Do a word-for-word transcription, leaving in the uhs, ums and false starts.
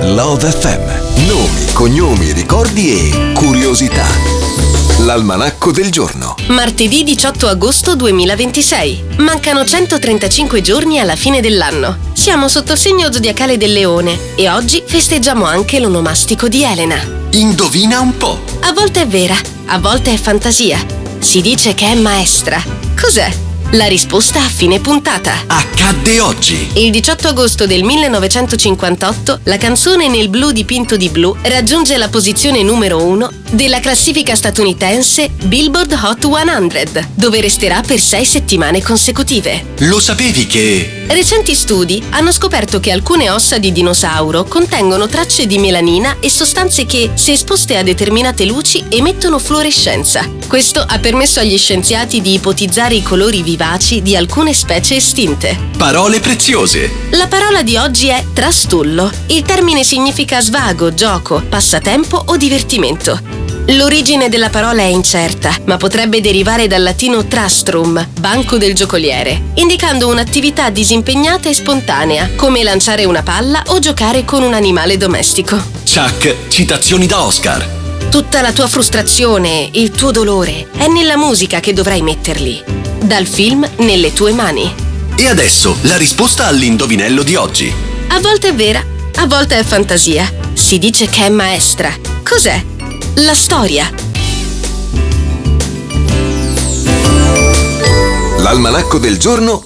Love F M. Nomi, cognomi, ricordi e curiosità. L'almanacco del giorno. Martedì diciotto agosto duemilaventisei. Mancano centotrentacinque giorni alla fine dell'anno. Siamo sotto il segno zodiacale del Leone e oggi festeggiamo anche l'onomastico di Elena. Indovina un po'. A volte è vera, a volte è fantasia. Si dice che è maestra. Cos'è? La risposta a fine puntata. Accadde oggi. Il diciotto agosto del millenovecentocinquantotto la canzone Nel blu dipinto di blu raggiunge la posizione numero uno della classifica statunitense Billboard Hot cento, dove resterà per sei settimane consecutive. Lo sapevi che... Recenti studi hanno scoperto che alcune ossa di dinosauro contengono tracce di melanina e sostanze che, se esposte a determinate luci, emettono fluorescenza. Questo ha permesso agli scienziati di ipotizzare i colori vivaci di alcune specie estinte. Parole preziose. La parola di oggi è trastullo. Il termine significa svago, gioco, passatempo o divertimento. L'origine della parola è incerta, ma potrebbe derivare dal latino trastrum, banco del giocoliere, indicando un'attività disimpegnata e spontanea, come lanciare una palla o giocare con un animale domestico. Chuck, citazioni da Oscar. Tutta la tua frustrazione, il tuo dolore, è nella musica che dovrai metterli. Dal film Nelle tue mani. E adesso la risposta all'indovinello di oggi. A volte è vera, a volte è fantasia. Si dice che è maestra. Cos'è? La storia. L'almanacco del giorno